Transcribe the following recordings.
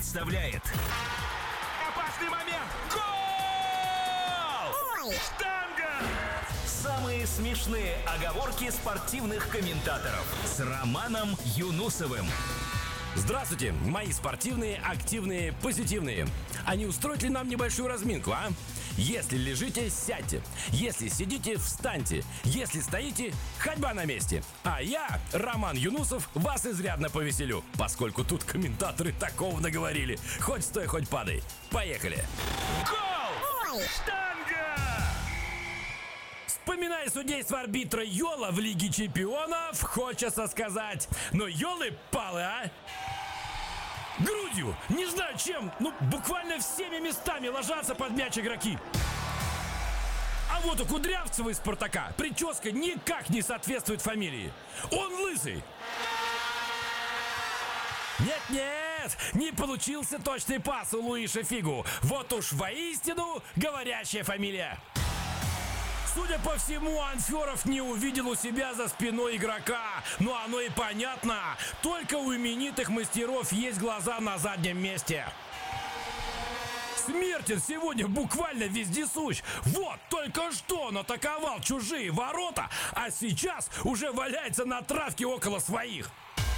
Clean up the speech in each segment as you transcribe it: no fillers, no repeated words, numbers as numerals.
представляет опасный момент. Гол! Штанга! Самые смешные оговорки спортивных комментаторов с Романом Юнусовым. Здравствуйте, мои спортивные, активные, позитивные. А не устроить ли нам небольшую разминку, а? Если лежите, сядьте. Если сидите, встаньте. Если стоите, ходьба на месте. А я, Роман Юнусов, вас изрядно повеселю, поскольку тут комментаторы такого наговорили. Хоть стой, хоть падай. Поехали. Гол! Штанга! Вспоминая судейство арбитра Йола в Лиге Чемпионов, хочется сказать: ну ёлы-палы, а? Грудью, не знаю чем, буквально всеми местами ложатся под мяч игроки. А вот у Кудрявцева из «Спартака» прическа никак не соответствует фамилии. Он лысый. Нет, не получился точный пас у Луиша Фигу. Вот уж воистину говорящая фамилия. Судя по всему, Анферов не увидел у себя за спиной игрока. Ну оно и понятно. Только у именитых мастеров есть глаза на заднем месте. Смертин сегодня буквально вездесущ. Вот, только что он атаковал чужие ворота, а сейчас уже валяется на травке около своих.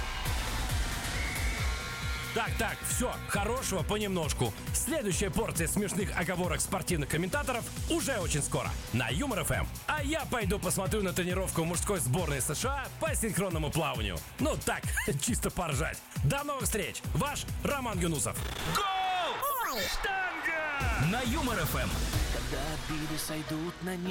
Так, все, хорошего понемножку. Следующая порция смешных оговорок спортивных комментаторов уже очень скоро на Юмор ФМ. А я пойду посмотрю на тренировку мужской сборной США по синхронному плаванию. Ну так, чисто поржать. До новых встреч. Ваш Роман Юнусов. Гол! Штанга! На Юмор ФМ. Когда обиды сойдут на